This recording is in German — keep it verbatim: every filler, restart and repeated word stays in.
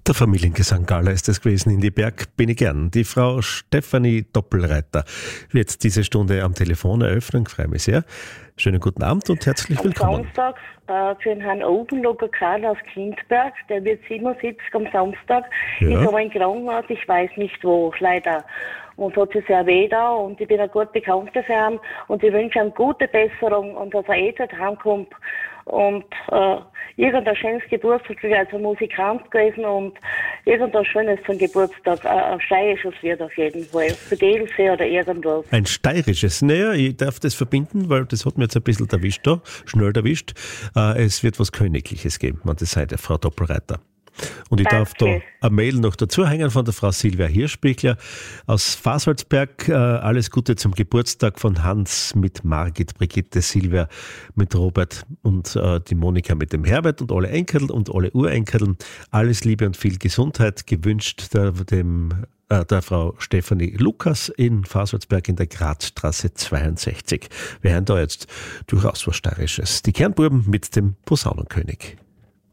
Der Familiengesang Gala ist es gewesen. In die Berg bin ich gern. Die Frau Stefanie Doppelreiter wird diese Stunde am Telefon eröffnen. Ich freue mich sehr. Schönen guten Abend und herzlich am willkommen. Samstag äh, für den Herrn Obenloger Karl aus Kindberg. Der wird siebenundsiebzig am Samstag. Ja. Ist aber in Krankenhaus, ich weiß nicht wo, leider. Und hat sich sehr weh da und ich bin eine gute Bekannte für ihn und ich wünsche ihm gute Besserung und dass er eh dort heimkommt und äh, irgendein schönes Geburtstag, also Musikant gewesen und irgendwas Schönes zum Geburtstag, ein, ein steirisches Lied auf jeden Fall, für die Ilse oder irgendwas. Ein steirisches, naja, ich darf das verbinden, weil das hat mir jetzt ein bisschen erwischt da, schnell erwischt. Äh, es wird was Königliches geben, wenn das sei der Frau Doppelreiter. Und ich Danke. darf da eine Mail noch dazu hängen von der Frau Silvia Hirschbichler aus Fasalzberg. Äh, alles Gute zum Geburtstag von Hans mit Margit, Brigitte, Silvia mit Robert und äh, die Monika mit dem Herbert und alle Enkel und alle Urenkeln. Alles Liebe und viel Gesundheit gewünscht der, dem, äh, der Frau Stefanie Lukas in Fasalzberg in der Grazstraße zweiundsechzig. Wir hören da jetzt durchaus was Steirisches. Die Kernbuben mit dem Posaunenkönig.